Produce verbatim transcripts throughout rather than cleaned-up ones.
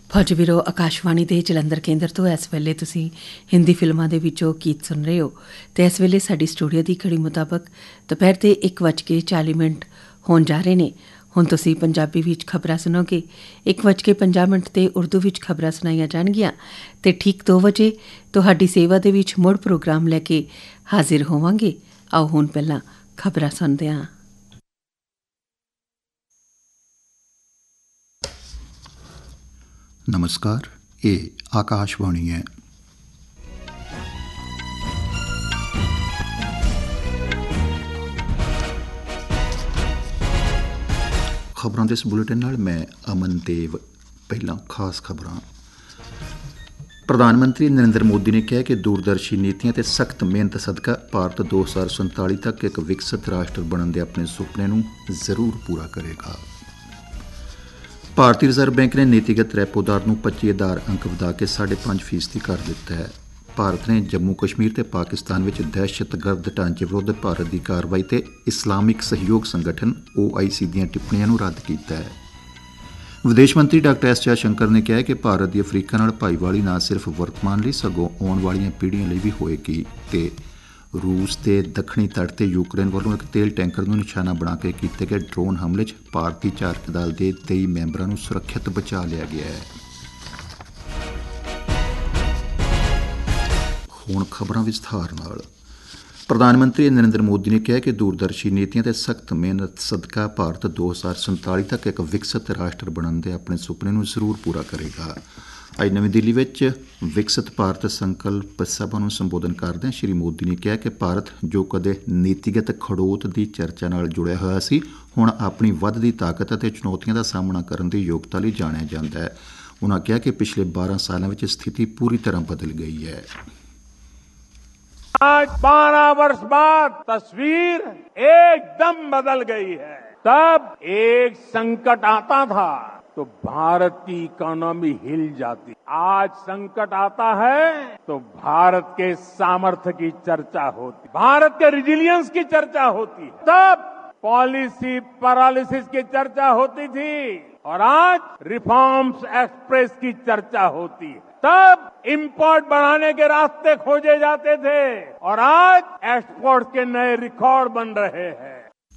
ਫੌਜ ਵੀਰੋ ਆਕਾਸ਼ਵਾਣੀ ਦੇ ਜਲੰਧਰ ਕੇਂਦਰ ਤੋਂ ਇਸ ਵੇਲੇ ਤੁਸੀਂ ਹਿੰਦੀ ਫਿਲਮਾਂ ਦੇ ਵਿੱਚੋਂ ਗੀਤ ਸੁਣ ਰਹੇ ਹੋ ਅਤੇ ਇਸ ਵੇਲੇ ਸਾਡੀ ਸਟੂਡੀਓ ਦੀ ਘੜੀ ਮੁਤਾਬਕ ਦੁਪਹਿਰ ਦੇ ਇੱਕ ਵੱਜ ਕੇ ਚਾਲੀ ਮਿੰਟ ਹੋਣ ਜਾ ਰਹੇ ਨੇ। ਹੁਣ ਤੁਸੀਂ ਪੰਜਾਬੀ ਵਿੱਚ ਖਬਰਾਂ ਸੁਣੋਗੇ। ਇੱਕ ਵੱਜ ਕੇ ਪੰਜਾਹ ਮਿੰਟ 'ਤੇ ਉਰਦੂ ਵਿੱਚ ਖਬਰਾਂ ਸੁਣਾਈਆਂ ਜਾਣਗੀਆਂ ਅਤੇ ਠੀਕ ਦੋ ਵਜੇ ਤੁਹਾਡੀ ਸੇਵਾ ਦੇ ਵਿੱਚ ਮੁੜ ਪ੍ਰੋਗਰਾਮ ਲੈ ਕੇ ਹਾਜ਼ਰ ਹੋਵਾਂਗੇ। ਆਓ ਹੁਣ ਪਹਿਲਾਂ ਖਬਰਾਂ ਸੁਣਦੇ ਹਾਂ। नमस्कार, ये आकाशवाणी है। खबरों के इस बुलेटिन नाल मैं अमन देव। पहला खास खबरां। प्रधानमंत्री नरेंद्र मोदी ने कहा कि दूरदर्शी नीतियां ते सख्त मेहनत सदका भारत दो हज़ार संताली तक एक विकसित राष्ट्र बनने के अपने सुपने नूं जरूर पूरा करेगा। ਭਾਰਤੀ ਰਿਜ਼ਰਵ ਬੈਂਕ ਨੇ ਨੀਤੀਗਤ ਰੈਪੋ ਦਰ ਨੂੰ ਪੱਚੀ ਆਧਾਰ ਅੰਕ ਵਧਾ ਕੇ ਸਾਢੇ ਪੰਜ ਫੀਸਦੀ ਕਰ ਦਿੱਤਾ ਹੈ। ਭਾਰਤ ਨੇ ਜੰਮੂ ਕਸ਼ਮੀਰ ਤੇ ਪਾਕਿਸਤਾਨ ਵਿੱਚ ਦਹਿਸ਼ਤਗਰਦ ਢਾਂਚੇ ਵਿਰੁੱਧ ਭਾਰਤ ਦੀ ਕਾਰਵਾਈ ਤੇ ਇਸਲਾਮਿਕ ਸਹਿਯੋਗ ਸੰਗਠਨ ਓ ਆਈ ਸੀ ਦੀਆਂ ਟਿੱਪਣੀਆਂ ਨੂੰ ਰੱਦ ਕੀਤਾ ਹੈ। ਵਿਦੇਸ਼ ਮੰਤਰੀ ਡਾਕਟਰ ਐਸ ਜਯਸ਼ੰਕਰ ਨੇ ਕਿਹਾ ਕਿ ਭਾਰਤ ਦੀ ਅਫਰੀਕਾ ਨਾਲ ਭਾਈਵਾਲੀ ਨਾ ਸਿਰਫ ਵਰਤਮਾਨ ਲਈ ਸਗੋਂ ਆਉਣ ਵਾਲੀਆਂ ਪੀੜ੍ਹੀਆਂ ਲਈ ਵੀ ਹੋਏਗੀ ਤੇ ਰੂਸ ਦੇ ਦੱਖਣੀ ਤੱਟ ਤੇ ਯੂਕਰੇਨ ਵੱਲੋਂ ਇੱਕ ਤੇਲ ਟੈਂਕਰ ਨੂੰ ਨਿਸ਼ਾਨਾ ਬਣਾ ਕੇ ਕੀਤੇ ਗਏ ਡਰੋਨ ਹਮਲੇ 'ਚ ਭਾਰਤੀ ਝਾਰਕ ਦਲ ਦੇ ਤੇਈ ਮੈਂਬਰਾਂ ਨੂੰ ਸੁਰੱਖਿਅਤ ਬਚਾ ਲਿਆ ਗਿਆ ਹੈ। ਹੁਣ ਖਬਰਾਂ ਵਿਸਥਾਰ ਨਾਲ। ਪ੍ਰਧਾਨ ਮੰਤਰੀ ਨਰਿੰਦਰ ਮੋਦੀ ਨੇ ਕਿਹਾ ਕਿ ਦੂਰਦਰਸ਼ੀ ਨੀਤੀਆਂ ਤੇ ਸਖਤ ਮਿਹਨਤ ਸਦਕਾ ਭਾਰਤ ਦੋ ਹਜ਼ਾਰ ਸੰਤਾਲੀ ਤੱਕ ਇੱਕ ਵਿਕਸਿਤ ਰਾਸ਼ਟਰ ਬਣਨ ਦੇ ਆਪਣੇ ਸੁਪਨੇ ਨੂੰ ਜ਼ਰੂਰ ਪੂਰਾ ਕਰੇਗਾ। ਅੱਜ ਨਵੀਂ ਦਿੱਲੀ ਵਿੱਚ ਵਿਕਸਿਤ ਭਾਰਤ ਸੰਕਲਪ ਸਭਾ ਨੂੰ ਸੰਬੋਧਨ ਕਰਦਿਆਂ ਸ਼੍ਰੀ ਮੋਦੀ ਨੇ ਕਿਹਾ ਕਿ ਭਾਰਤ ਜੋ ਕਦੇ ਨੀਤੀਗਤ ਖੜੋਤ ਦੀ ਚਰਚਾ ਨਾਲ ਜੁੜਿਆ ਹੋਇਆ ਸੀ, ਹੁਣ ਆਪਣੀ ਵੱਧਦੀ ਤਾਕਤ ਅਤੇ ਚੁਣੌਤੀਆਂ ਦਾ ਸਾਹਮਣਾ ਕਰਨ ਦੀ ਯੋਗਤਾ ਲਈ ਜਾਣਿਆ ਜਾਂਦਾ ਹੈ। ਉਨ੍ਹਾਂ ਕਿਹਾ ਕਿ ਪਿਛਲੇ ਬਾਰਾਂ ਸਾਲਾਂ ਵਿੱਚ ਸਥਿਤੀ ਪੂਰੀ ਤਰ੍ਹਾਂ ਬਦਲ ਗਈ ਹੈ। आज बारह वर्ष बाद तस्वीर एकदम बदल गई है। तब एक संकट आता था तो भारत की इकोनॉमी हिल जाती। आज संकट आता है तो भारत के सामर्थ्य की चर्चा होती, भारत के रिजिलियंस की चर्चा होती है। तब पॉलिसी पैरालिसिस की चर्चा होती थी और आज रिफॉर्म्स एक्सप्रेस की चर्चा होती है। तब इंपोर्ट बढ़ाने के रास्ते खोजे जाते थे और आज एक्सपोर्ट के नए रिकॉर्ड बन रहे हैं।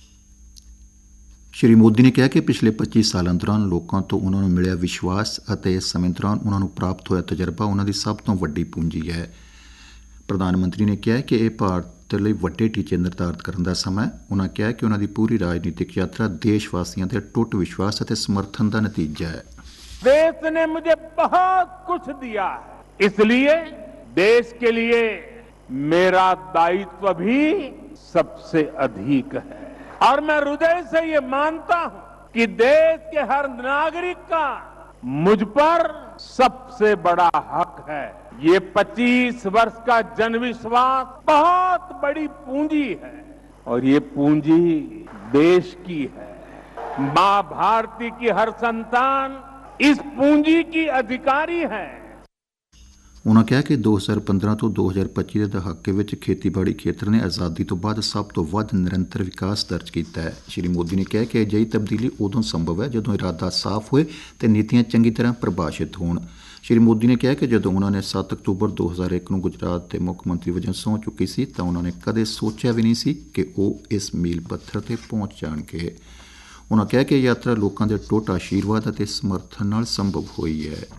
ਸ਼੍ਰੀ ਮੋਦੀ ਨੇ ਕਿਹਾ ਕਿ ਪਿਛਲੇ ਪੱਚੀ ਸਾਲਾਂ ਦੌਰਾਨ ਲੋਕਾਂ ਤੋਂ ਉਹਨਾਂ ਨੂੰ ਮਿਲਿਆ ਵਿਸ਼ਵਾਸ ਅਤੇ ਇਸ ਸਮੇਂ ਦੌਰਾਨ ਉਹਨਾਂ ਨੂੰ ਪ੍ਰਾਪਤ ਹੋਇਆ ਤਜਰਬਾ ਉਹਨਾਂ ਦੀ ਸਭ ਤੋਂ ਵੱਡੀ ਪੂੰਜੀ ਹੈ। ਪ੍ਰਧਾਨ ਮੰਤਰੀ ਨੇ ਕਿਹਾ ਕਿ ਇਹ ਭਾਰਤ ਲਈ ਵੱਡੇ ਟੀਚੇ ਨਿਰਧਾਰਿਤ ਕਰਨ ਦਾ ਸਮਾਂ ਹੈ। ਉਹਨਾਂ ਕਿਹਾ ਕਿ ਉਹਨਾਂ ਦੀ ਪੂਰੀ ਰਾਜਨੀਤਿਕ ਯਾਤਰਾ ਦੇਸ਼ ਵਾਸੀਆਂ ਦੇ ਟੁੱਟ ਵਿਸ਼ਵਾਸ ਅਤੇ ਸਮਰਥਨ ਦਾ ਨਤੀਜਾ ਹੈ। देश ने मुझे बहुत कुछ दिया है, इसलिए देश के लिए मेरा दायित्व भी सबसे अधिक है और मैं हृदय से ये मानता हूं कि देश के हर नागरिक का मुझ पर सबसे बड़ा हक है। ये पच्चीस वर्ष का जनविश्वास बहुत बड़ी पूंजी है और ये पूंजी देश की है। मां भारती की हर संतान इस पूंजी की अधिकारी है। ਉਨ੍ਹਾਂ ਕਿਹਾ ਕਿ ਦੋ ਹਜ਼ਾਰ ਪੰਦਰਾਂ ਤੋਂ ਦੋ ਹਜ਼ਾਰ ਪੱਚੀ ਦੇ ਦਹਾਕੇ ਵਿੱਚ ਖੇਤੀਬਾੜੀ ਖੇਤਰ ਨੇ ਆਜ਼ਾਦੀ ਤੋਂ ਬਾਅਦ ਸਭ ਤੋਂ ਵੱਧ ਨਿਰੰਤਰ ਵਿਕਾਸ ਦਰਜ ਕੀਤਾ ਹੈ। ਸ਼੍ਰੀ ਮੋਦੀ ਨੇ ਕਿਹਾ ਕਿ ਅਜਿਹੀ ਤਬਦੀਲੀ ਉਦੋਂ ਸੰਭਵ ਹੈ ਜਦੋਂ ਇਰਾਦਾ ਸਾਫ਼ ਹੋਏ ਅਤੇ ਨੀਤੀਆਂ ਚੰਗੀ ਤਰ੍ਹਾਂ ਪ੍ਰਭਾਸ਼ਿਤ ਹੋਣ। ਸ਼੍ਰੀ ਮੋਦੀ ਨੇ ਕਿਹਾ ਕਿ ਜਦੋਂ ਉਨ੍ਹਾਂ ਨੇ ਸੱਤ ਅਕਤੂਬਰ ਦੋ ਹਜ਼ਾਰ ਇੱਕ ਨੂੰ ਗੁਜਰਾਤ ਦੇ ਮੁੱਖ ਮੰਤਰੀ ਵਜੋਂ ਸਹੁੰ ਚੁੱਕੀ ਸੀ ਤਾਂ ਉਨ੍ਹਾਂ ਨੇ ਕਦੇ ਸੋਚਿਆ ਵੀ ਨਹੀਂ ਸੀ ਕਿ ਉਹ ਇਸ ਮੀਲ ਪੱਥਰ 'ਤੇ ਪਹੁੰਚ ਜਾਣਗੇ। ਉਨ੍ਹਾਂ ਕਿਹਾ ਕਿ ਯਾਤਰਾ ਲੋਕਾਂ ਦੇ ਟੁੱਟ ਆਸ਼ੀਰਵਾਦ ਅਤੇ ਸਮਰਥਨ ਨਾਲ ਸੰਭਵ ਹੋਈ ਹੈ।